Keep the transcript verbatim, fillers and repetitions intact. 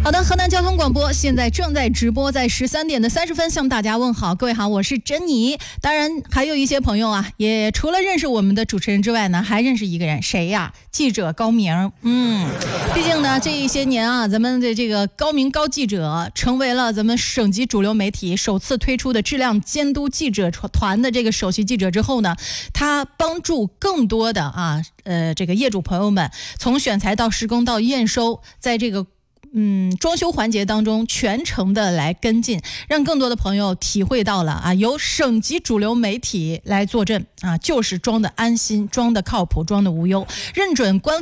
好的，河南交通广播现在正在直播，在十三点的三十分向大家问好，各位好，我是珍妮。当然还有一些朋友啊，也除了认识我们的主持人之外呢，还认识一个人，谁呀？记者高明。嗯，毕竟呢这一些年啊，咱们的这个高明高记者成为了咱们省级主流媒体首次推出的质量监督记者团的这个首席记者之后呢，他帮助更多的啊呃这个业主朋友们从选材到施工到验收，在这个嗯，装修环节当中全程的来跟进，让更多的朋友体会到了啊，由省级主流媒体来坐镇啊，就是装的安心，装的靠谱，装的无忧，认准官